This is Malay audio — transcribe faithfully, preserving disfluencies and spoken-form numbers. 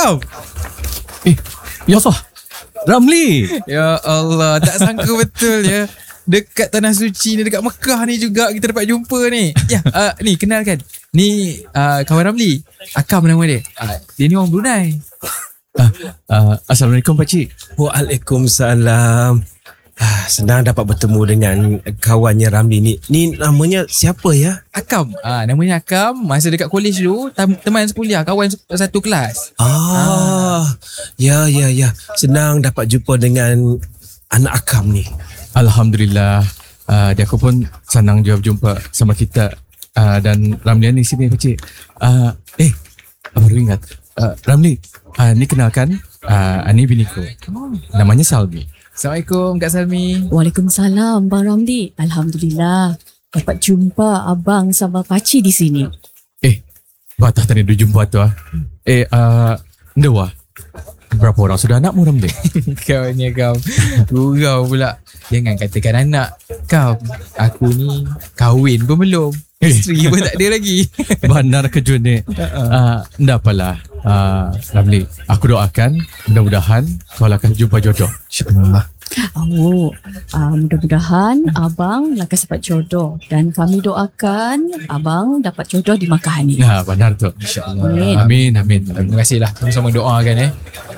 Akam. Eh, ya Allah, Ramli. Ya Allah, tak sangka betul ya. Dekat Tanah Suci ni, dekat Mekah ni juga kita dapat jumpa ni. Ya, uh, ni kenalkan. Ni uh, kawan Ramli. Akam nama dia. Uh, dia ni orang Brunei. Uh, uh, Assalamualaikum Pakcik. Waalaikumsalam. Ah, senang dapat bertemu dengan kawannya Ramli ni. Ni namanya siapa ya? Akam. Ah, namanya Akam. Masa dekat college dulu, tam- teman sekuliah, kawan satu kelas. Ah, ya ya ya. Senang dapat jumpa dengan anak Akam ni. Alhamdulillah. Uh, dia aku pun senang jawab jumpa sama kita. Uh, dan Ramli ni sini Pakcik. Uh, eh, baru ingat. Uh, Ramli, uh, ni kenalkan. Uh, ni biniku. Namanya Salmi. Assalamualaikum Kak Salmi. Waalaikumsalam Bang Ramli. Alhamdulillah dapat jumpa abang sama pakcik di sini. Eh, batah tadi dia jumpa tu ah. Eh, uh, Ndewa. Berapa orang sudah anakmu Ramli? Kau ni kau gurau pula. Jangan katakan anak. Kau, aku ni kahwin pun belum. Isteri pun tak ada lagi. Benar kejut ni. Uh, ndak apalah. Uh, Ramli, aku doakan mudah-mudahan kau akan jumpa jodoh. InsyaAllah. Oh, uh, mudah-mudahan abang lekas dapat jodoh dan kami doakan abang dapat jodoh di Makkah ni. Ya, benar tu. InsyaAllah. Amin. Amin, amin. Terima kasih lah. Sama-sama doakan eh.